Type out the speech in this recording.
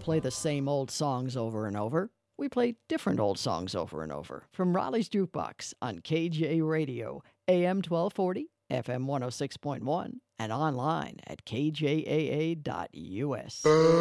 play the same old songs over and over. We play different old songs over and over from Raleigh's Jukebox on KJ Radio, AM 1240, FM 106.1, and online at kjaa.us.